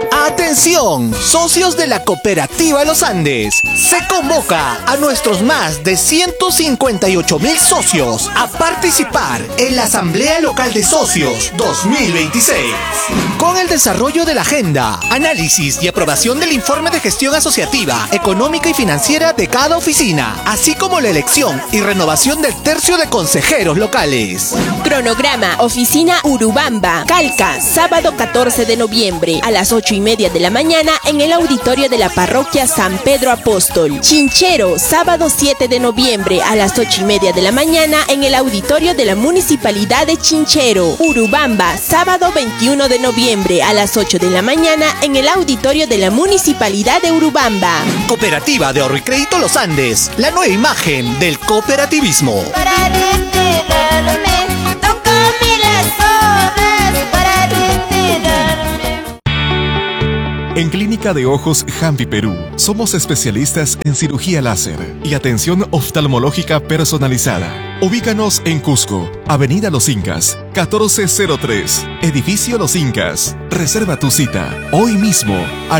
¡Atención! Socios de la Cooperativa Los Andes. Se convoca a nuestros más de 158,000 socios a participar en la Asamblea Local de Socios 2026. Con el desarrollo de la agenda, análisis y aprobación del informe de gestión asociativa, económica y financiera de cada oficina, así como la elección y renovación del tercio de consejeros locales. Cronograma: Oficina Urubamba, Calca, sábado 14 de noviembre a las 8:30 de la mañana en el auditorio de la parroquia San Pedro Apóstol. Chinchero, sábado 7 de noviembre a las 8:30 de la mañana en el auditorio de la Municipalidad de Chinchero. Urubamba, sábado 21 de noviembre a las 8 de la mañana en el auditorio de la Municipalidad de Urubamba. Cooperativa de Ahorro y Crédito Los Andes, la nueva imagen del cooperativismo. Para retirarme, tócame las horas para retirarme. En Clínica de Ojos Jampi Perú, somos especialistas en cirugía láser y atención oftalmológica personalizada. Ubícanos en Cusco, Avenida Los Incas, 1403, Edificio Los Incas. Reserva tu cita hoy mismo al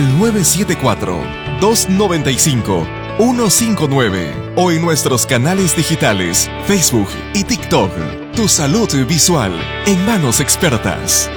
974-295-159 o en nuestros canales digitales, Facebook y TikTok. Tu salud visual en manos expertas.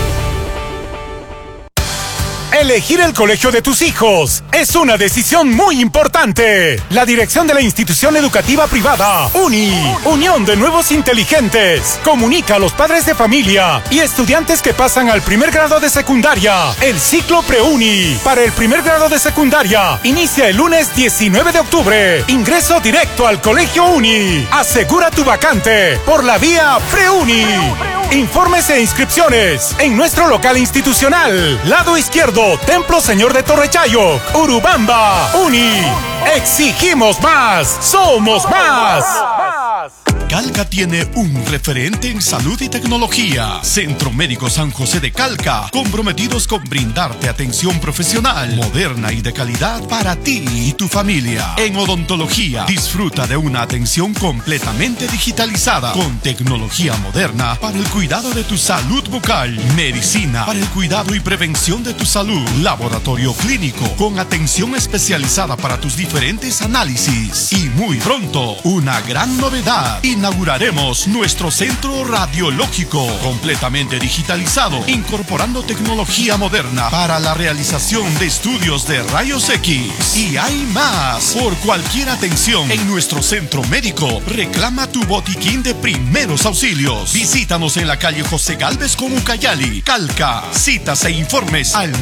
Elegir el colegio de tus hijos es una decisión muy importante. La dirección de la institución educativa privada Unión de Nuevos Inteligentes comunica a los padres de familia y estudiantes que pasan al primer grado de secundaria el ciclo Preuni. Para el primer grado de secundaria inicia el lunes 19 de octubre. Ingreso directo al colegio Uni. Asegura tu vacante por la vía Preuni. Informes e inscripciones en nuestro local institucional, lado izquierdo, Templo Señor de Torrechayoc, Urubamba. Uni. Exigimos más. Somos más. Calca tiene un referente en salud y tecnología. Centro Médico San José de Calca, comprometidos con brindarte atención profesional, moderna y de calidad para ti y tu familia. En odontología, disfruta de una atención completamente digitalizada, con tecnología moderna para el cuidado de tu salud bucal. Medicina, para el cuidado y prevención de tu salud. Laboratorio clínico, con atención especializada para tus diferentes análisis. Y muy pronto, una gran novedad. Inauguraremos nuestro centro radiológico, completamente digitalizado, incorporando tecnología moderna para la realización de estudios de rayos X. Y hay más. Por cualquier atención en nuestro centro médico, reclama tu botiquín de primeros auxilios. Visítanos en la calle José Gálvez con Ucayali, Calca. Citas e informes al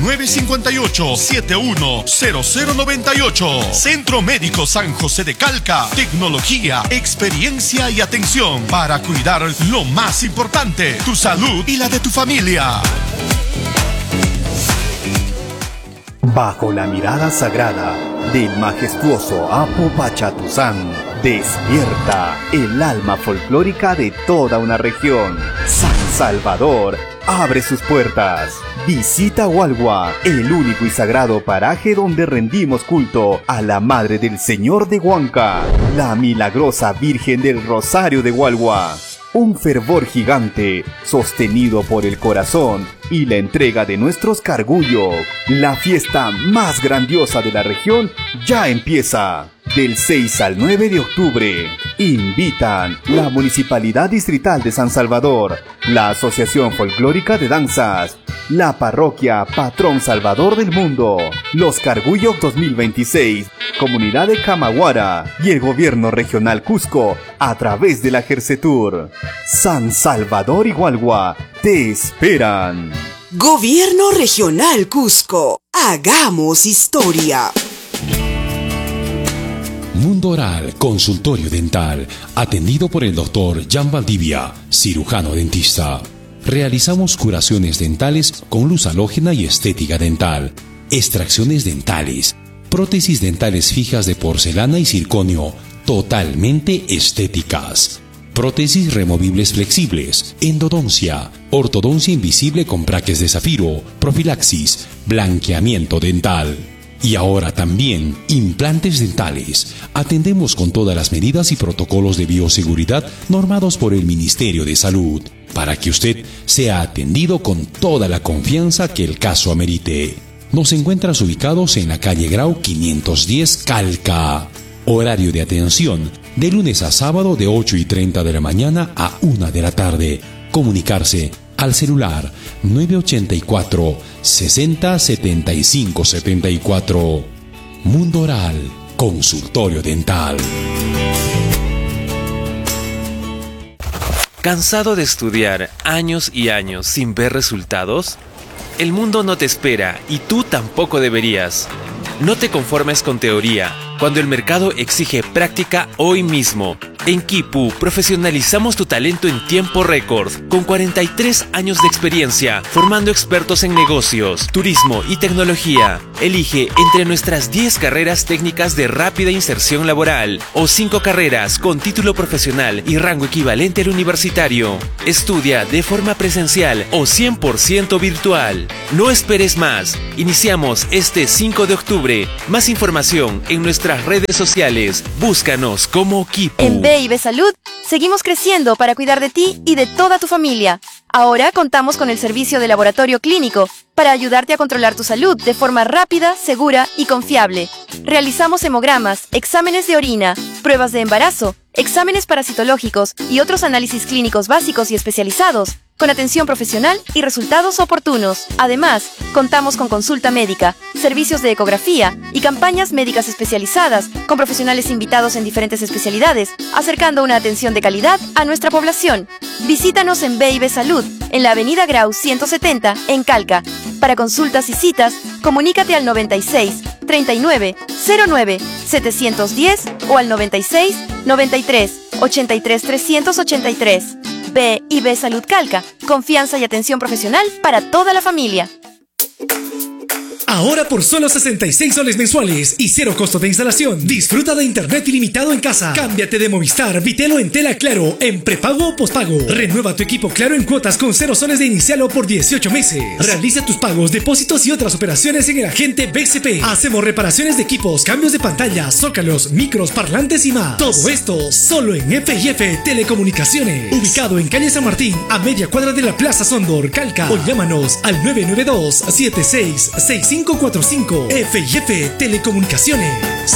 958-710098. Centro Médico San José de Calca. Tecnología, experiencia y atención para cuidar lo más importante, tu salud y la de tu familia. Bajo la mirada sagrada del majestuoso Apu Pachatuzán, despierta el alma folclórica de toda una región. San Salvador abre sus puertas. Visita Hualgua, el único y sagrado paraje donde rendimos culto a la Madre del Señor de Huanca, la milagrosa Virgen del Rosario de Hualgua. Un fervor gigante, sostenido por el corazón y la entrega de nuestros cargullos. La fiesta más grandiosa de la región ya empieza. Del 6 al 9 de octubre. Invitan la Municipalidad Distrital de San Salvador, la Asociación Folclórica de Danzas, la Parroquia Patrón Salvador del Mundo, los Cargullos 2026, Comunidad de Camaguara y el Gobierno Regional Cusco a través de la Gersetur. San Salvador y Hualgua te esperan. Gobierno Regional Cusco. Hagamos historia. Mundo Oral, consultorio dental, atendido por el Dr. Jan Valdivia, cirujano dentista. Realizamos curaciones dentales con luz halógena y estética dental, extracciones dentales, prótesis dentales fijas de porcelana y circonio, totalmente estéticas. Prótesis removibles flexibles, endodoncia, ortodoncia invisible con braques de zafiro, profilaxis, blanqueamiento dental. Y ahora también implantes dentales. Atendemos con todas las medidas y protocolos de bioseguridad normados por el Ministerio de Salud, para que usted sea atendido con toda la confianza que el caso amerite. Nos encuentras ubicados en la calle Grau 510 Calca. Horario de atención de lunes a sábado de 8:30 de la mañana a 1 de la tarde. Comunicarse al celular 984 60 75 74. Mundo Oral, consultorio dental. ¿Cansado de estudiar años y años sin ver resultados? El mundo no te espera y tú tampoco deberías. No te conformes con teoría, cuando el mercado exige práctica hoy mismo. En Kipu profesionalizamos tu talento en tiempo récord, con 43 años de experiencia, formando expertos en negocios, turismo y tecnología. Elige entre nuestras 10 carreras técnicas de rápida inserción laboral o 5 carreras con título profesional y rango equivalente al universitario. Estudia de forma presencial o 100% virtual. No esperes más. Iniciamos este 5 de octubre. Más información en nuestras redes sociales. Búscanos como Kipu. En B&B Salud, seguimos creciendo para cuidar de ti y de toda tu familia. Ahora contamos con el servicio de laboratorio clínico para ayudarte a controlar tu salud de forma rápida, segura y confiable. Realizamos hemogramas, exámenes de orina, pruebas de embarazo, exámenes parasitológicos y otros análisis clínicos básicos y especializados, con atención profesional y resultados oportunos. Además, contamos con consulta médica, servicios de ecografía y campañas médicas especializadas, con profesionales invitados en diferentes especialidades, acercando una atención de calidad a nuestra población. Visítanos en B&B Salud, en la avenida Grau 170, en Calca. Para consultas y citas, comunícate al 96 39 09 710 o al 96 93 83 383. B&B Salud Calca, confianza y atención profesional para toda la familia. Ahora por solo 66 soles mensuales y cero costo de instalación. Disfruta de internet ilimitado en casa. Cámbiate de Movistar, Vitelo en tela Claro, en prepago o pospago. Renueva tu equipo Claro en cuotas con 0 soles de inicial o por 18 meses. Realiza tus pagos, depósitos y otras operaciones en el agente BCP. Hacemos reparaciones de equipos, cambios de pantalla, zócalos, micros, parlantes y más. Todo esto solo en F&F Telecomunicaciones. Ubicado en calle San Martín, a media cuadra de la Plaza Sondor, Calca. O llámanos al 992-766545. F&F Telecomunicaciones.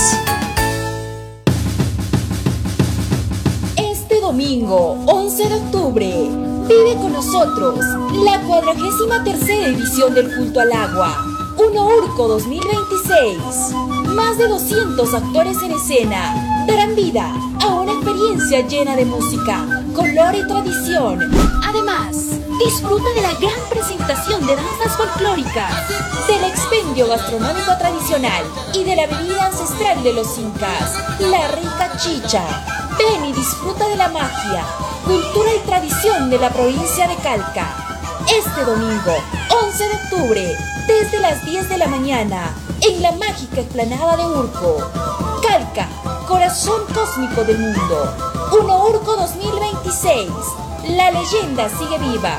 Este domingo, 11 de octubre, vive con nosotros la 43ª edición del Culto al Agua, Unourco 2026. Más de 200 actores en escena darán vida a una experiencia llena de música, color y tradición. Además, disfruta de la gran presentación de danzas folclóricas, del expendio gastronómico tradicional y de la bebida ancestral de los incas, la rica chicha. Ven y disfruta de la magia, cultura y tradición de la provincia de Calca. Este domingo, 11 de octubre, desde las 10 de la mañana, en la mágica explanada de Urco. Calca, corazón cósmico del mundo. Unourco 2026. La leyenda sigue viva.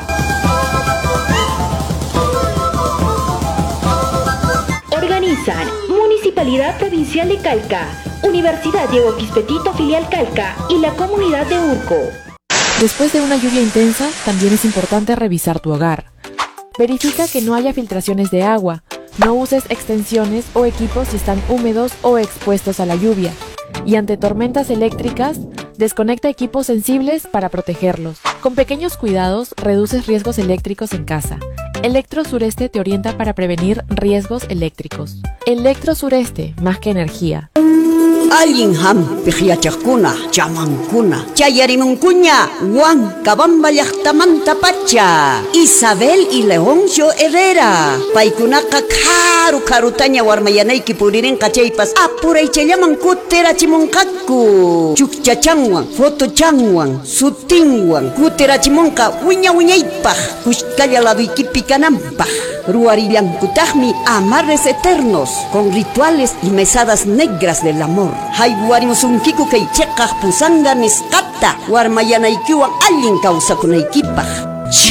Organizan Municipalidad Provincial de Calca, Universidad Diego Quispetito Filial Calca y la comunidad de Urco. Después de una lluvia intensa, también es importante revisar tu hogar. Verifica que no haya filtraciones de agua. No uses extensiones o equipos si están húmedos o expuestos a la lluvia. Y ante tormentas eléctricas, desconecta equipos sensibles para protegerlos. Con pequeños cuidados, reduces riesgos eléctricos en casa. Electro Sureste te orienta para prevenir riesgos eléctricos. Electro Sureste, más que energía. Allinham pihyachakuna chamankuna chayarimunkuña Juan Cabambayahtamanta Pacha Isabel y Leoncio Herrera paykunaka karutaña warmayanayki puririnqa chaypas apuraychallaman kutirachimunqaku chukchachanwan fotochanwan sutinwan kutirachimunqa wiñaypaq kushkalla laduykipi kananpaq ruwarillankutaqmi amarres eternos con rituales y mesadas negras del amor. Haywarimusunkiku kay cheqaq pusanga nisqata warmayanaykiwan allin kawsakunaykipaq.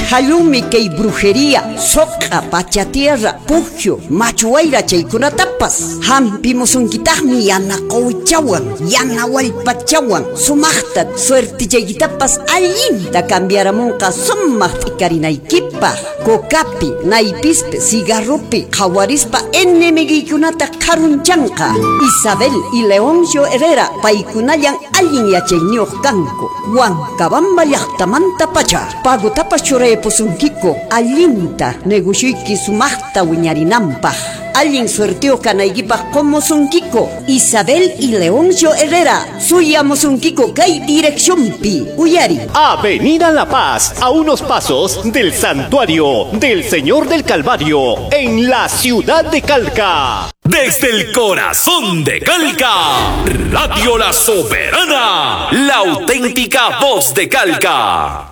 halumi kay brujería, soqa, pacha tierra, pugio, machuaira chaykunatapas. Hampi musunkitaqmi yana qawchawan, yana wallpachawan, sumaqta suerte chaykitapas allinta cambiaramunqa sumaq tikarinaykipa. Kokapi, naipispe, cigarropi, jawarispa enemigiykunata karunchanqa. Isabel y Leoncio Herrera paykunayan allin yachayñuq kanku. Huancabamba llaqtamanta pacha. Pagutapas churaypusunkiko allinta negocioyki sumaqta wiñarinanpaq. Allin suerteo kanaykipaq qomusunkiko. Isabel y Leoncio Herrera suyamusunkiko kay direccionpi. Uyari. Avenida La Paz, a unos pasos del Santuario del Señor del Calvario, en la ciudad de Calca. Desde el corazón de Calca, Radio La Soberana, la auténtica voz de Calca.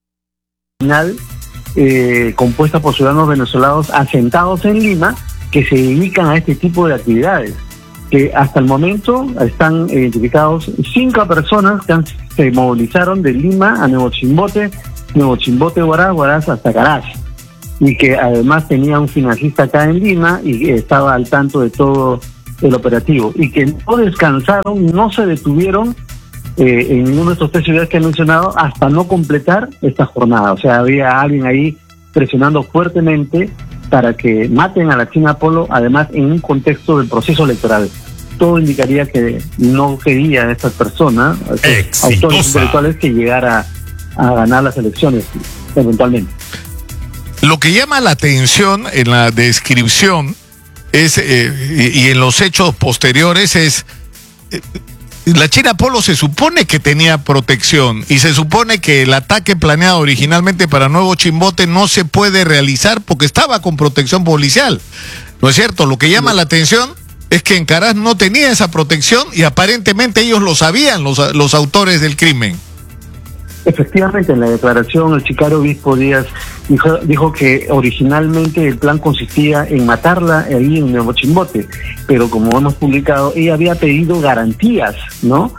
Compuesta por ciudadanos venezolanos asentados en Lima que se dedican a este tipo de actividades, que hasta el momento están identificados 5 personas que se movilizaron de Lima a Nuevo Chimbote, Huaraz, Huaraz hasta Caraz, y que además tenía un financista acá en Lima y estaba al tanto de todo el operativo, y que no descansaron, no se detuvieron en ninguno de estos 3 ciudades que he mencionado hasta no completar esta jornada. O sea, había alguien ahí presionando fuertemente para que maten a la China Polo, además en un contexto del proceso electoral. Todo indicaría que no quería esta persona, autores intelectuales, que llegara a ganar las elecciones eventualmente. Lo que llama la atención en la descripción es y en los hechos posteriores es la China Polo se supone que tenía protección y se supone que el ataque planeado originalmente para Nuevo Chimbote no se puede realizar porque estaba con protección policial. ¿No es cierto? Lo que llama la atención es que en Caraz no tenía esa protección y aparentemente ellos lo sabían, los autores del crimen. Efectivamente, en la declaración el sicario obispo Díaz dijo que originalmente el plan consistía en matarla ahí en Nuevo Chimbote, pero como hemos publicado, ella había pedido garantías, ¿no?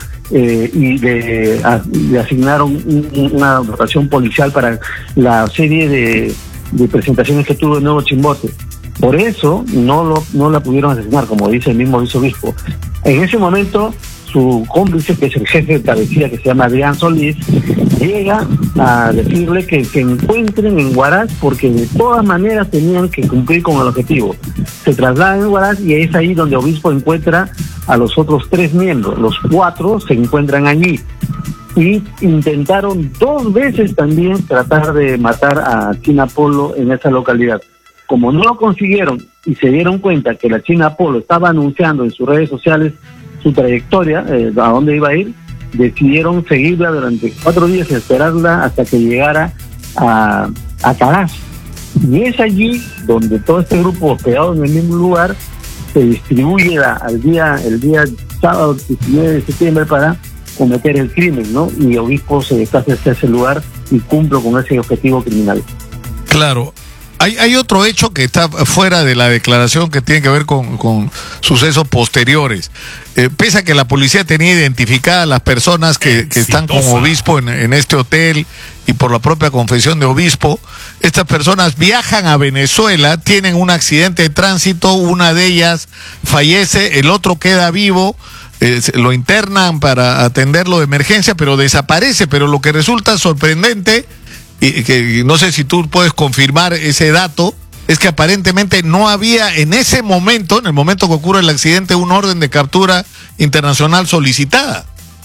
Y le asignaron una dotación policial para la serie de presentaciones que tuvo en Nuevo Chimbote. Por eso no la pudieron asesinar, como dice el mismo viceobispo. En ese momento, su cómplice, que es el jefe de travesía, que se llama Adrián Solís, llega a decirle que se encuentren en Huaraz porque de todas maneras tenían que cumplir con el objetivo. Se trasladan en Huaraz y es ahí donde obispo encuentra a los otros 3 miembros. Los 4 se encuentran allí y intentaron 2 veces también tratar de matar a China Polo en esa localidad. Como no lo consiguieron y se dieron cuenta que la China Polo estaba anunciando en sus redes sociales su trayectoria, a dónde iba a ir, decidieron seguirla durante 4 días y esperarla hasta que llegara a Caraz. Y es allí donde todo este grupo hospedado en el mismo lugar se distribuye el día sábado 19 de septiembre para cometer el crimen, ¿no? Y el obispo se desplaza hasta ese lugar y cumple con ese objetivo criminal. Claro. Hay otro hecho que está fuera de la declaración que tiene que ver con sucesos posteriores. Pese a que la policía tenía identificadas las personas que están con obispo en este hotel y por la propia confesión de obispo, estas personas viajan a Venezuela, tienen un accidente de tránsito, una de ellas fallece, el otro queda vivo, lo internan para atenderlo de emergencia, pero desaparece. Pero lo que resulta sorprendente, y que no sé si tú puedes confirmar ese dato, es que aparentemente no había en ese momento, en el momento que ocurre el accidente, una orden de captura internacional solicitada.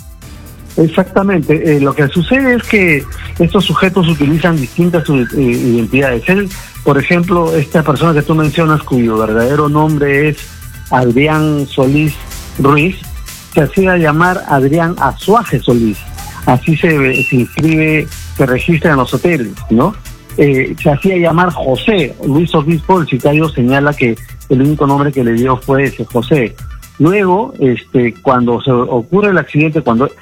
Exactamente. Lo que sucede es que estos sujetos utilizan distintas identidades. Él, por ejemplo, esta persona que tú mencionas, cuyo verdadero nombre es Adrián Solís Ruiz, se hacía llamar Adrián Azuaje Solís. Así se inscribe, se registra en los hoteles, ¿no? Se hacía llamar José. Luis Obispo, el sicario, señala que el único nombre que le dio fue ese, José. Luego, cuando se ocurre el accidente,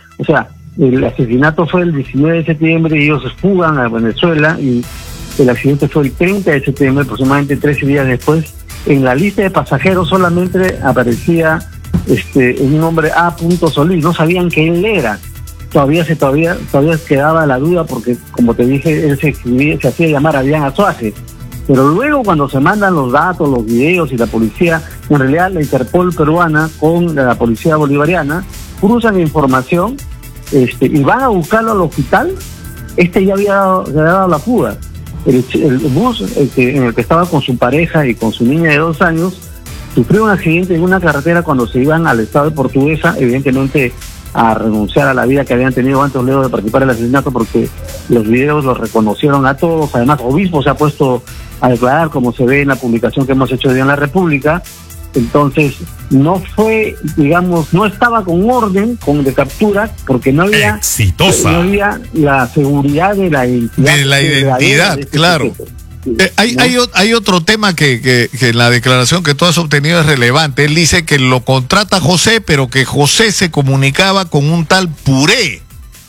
el asesinato fue el 19 de septiembre y ellos se fugan a Venezuela y el accidente fue el 30 de septiembre, aproximadamente 13 días después. En la lista de pasajeros solamente aparecía un nombre A. Solís, no sabían que él era. todavía quedaba la duda porque, como te dije, él se hacía llamar Adrián Azuaje. Pero luego, cuando se mandan los datos, los videos y la policía, en realidad la Interpol peruana con la policía bolivariana cruzan información y van a buscarlo al hospital. Ya había dado la fuga. El bus en el que estaba con su pareja y con su niña de 2 años sufrió un accidente en una carretera cuando se iban al estado de Portuguesa, evidentemente a renunciar a la vida que habían tenido antes luego de participar en el asesinato, porque los videos los reconocieron a todos. Además, Obispo se ha puesto a declarar, como se ve en la publicación que hemos hecho hoy en La República. Entonces, no fue, digamos, no estaba con orden de captura, porque no había la seguridad de la identidad. Claro. Hay otro tema que en la declaración que tú has obtenido es relevante. Él dice que lo contrata José, pero que José se comunicaba con un tal Puré.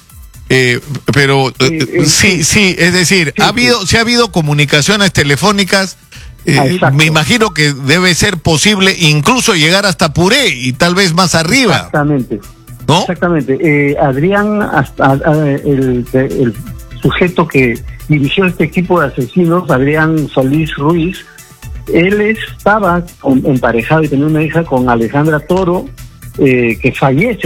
Sí, es decir, sí ha habido comunicaciones telefónicas. Me imagino que debe ser posible incluso llegar hasta Puré y tal vez más arriba. Exactamente. ¿No? Exactamente. Adrián, el sujeto que dirigió este equipo de asesinos, Adrián Solís Ruiz, él estaba emparejado y tenía una hija con Alejandra Toro, que fallece